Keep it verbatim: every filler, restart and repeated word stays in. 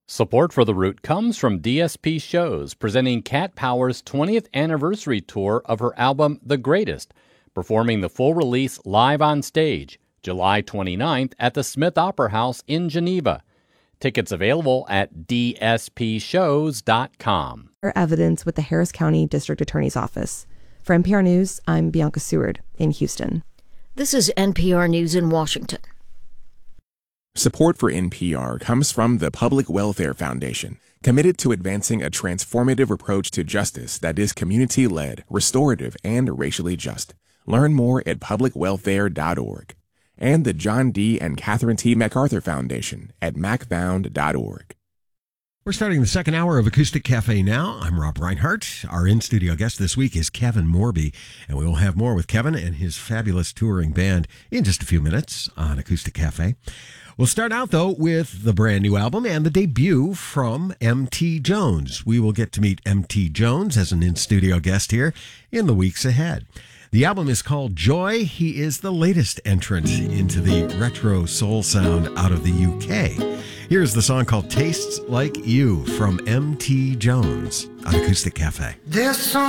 Support for The Root comes from D S P Shows, presenting Cat Power's twentieth anniversary tour of her album The Greatest, performing the full release live on stage, July twenty-ninth at the Smith Opera House in Geneva. Tickets available at d s p shows dot com. Evidence with the Harris County District Attorney's Office. For N P R News, I'm Bianca Seward in Houston. This is N P R News in Washington. Support for N P R comes from the Public Welfare Foundation, committed to advancing a transformative approach to justice that is community-led, restorative, and racially just. Learn more at public welfare dot org. And the John D. and Catherine T. MacArthur Foundation at mac found dot org. We're starting the second hour of Acoustic Cafe now. I'm Rob Reinhart. Our in-studio guest this week is Kevin Morby, and we will have more with Kevin and his fabulous touring band in just a few minutes on Acoustic Cafe. We'll start out, though, with the brand new album and the debut from M T Jones. We will get to meet M T Jones as an in-studio guest here in the weeks ahead. The album is called Joy. He is the latest entrant into the retro soul sound out of the U K. Here's the song called Tastes Like You from M T Jones on Acoustic Cafe. This song